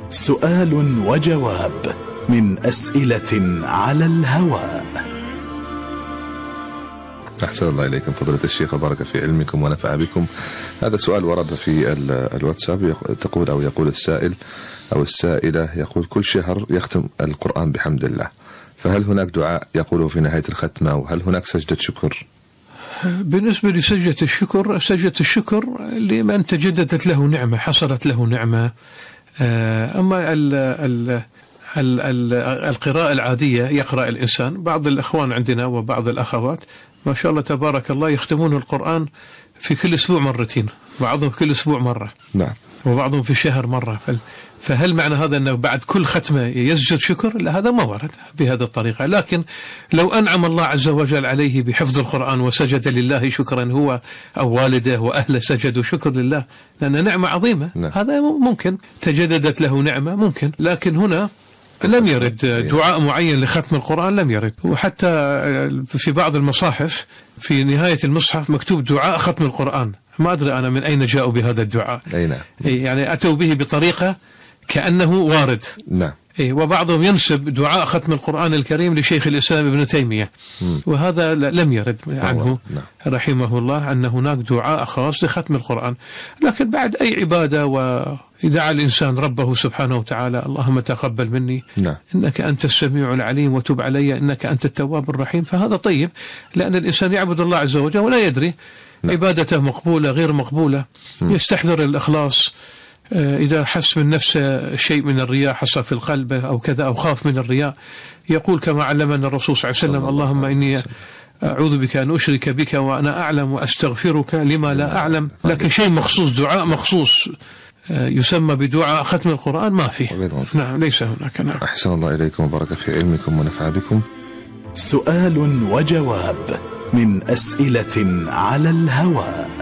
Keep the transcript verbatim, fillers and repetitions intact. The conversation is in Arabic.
سؤال وجواب من أسئلة على الهواء. أحسن الله إليكم فضيلة الشيخ وبارك في علمكم ونفع بكم. هذا سؤال ورد في الواتساب، تقول أو يقول السائل أو السائلة، يقول كل شهر يختم القرآن بحمد الله، فهل هناك دعاء يقوله في نهاية الختمة، وهل هناك سجدة شكر؟ بالنسبة لسجدة الشكر، سجدة الشكر لمن تجددت له نعمة، حصلت له نعمة. أما ال ال ال ال القراءة العادية يقرأ الإنسان، بعض الأخوان عندنا وبعض الأخوات ما شاء الله تبارك الله يختمون القرآن في كل أسبوع مرتين، بعضهم في كل أسبوع مرة، نعم، وبعضهم في الشهر مرة. فهل معنى هذا أنه بعد كل ختمة يسجد شكر؟ لا، هذا ما ورد بهذه الطريقة. لكن لو أنعم الله عز وجل عليه بحفظ القرآن وسجد لله شكرا، هو أو والده وأهله سجدوا شكر لله، لأن نعمة عظيمة، نعم. هذا ممكن، تجددت له نعمة ممكن. لكن هنا لم يرد دعاء معين لختم القرآن، لم يرد. وحتى في بعض المصاحف في نهاية المصحف مكتوب دعاء ختم القرآن، ما أدري أنا من أين جاءوا بهذا الدعاء. أي نعم. يعني أتوا به بطريقة كأنه وارد. نعم. وبعضهم ينسب دعاء ختم القرآن الكريم لشيخ الإسلام ابن تيمية، م. وهذا لم يرد عنه نعم. رحمه الله أن هناك دعاء خاص لختم القرآن. لكن بعد أي عبادة ويدعى الإنسان ربه سبحانه وتعالى اللهم تقبل مني، نعم. إنك أنت السميع العليم وتب علي إنك أنت التواب الرحيم، فهذا طيب، لأن الإنسان يعبد الله عز وجل ولا يدري نعم. عبادته مقبولة غير مقبولة، م. يستحضر الإخلاص. إذا حس من نفسه شيء من الرياء حصل في القلب أو كذا أو خاف من الرياء، يقول كما علمنا الرسول صلى الله عليه وسلم اللهم إني أعوذ بك أن أشرك بك وأنا أعلم وأستغفرك لما لا أعلم. لكن شيء مخصوص، دعاء مخصوص يسمى بدعاء ختم القرآن ما فيه، نعم، ليس هناك. نعم. أحسن الله إليكم وبارك في علمكم ونفع بكم. سؤال وجواب من أسئلة على الهواء.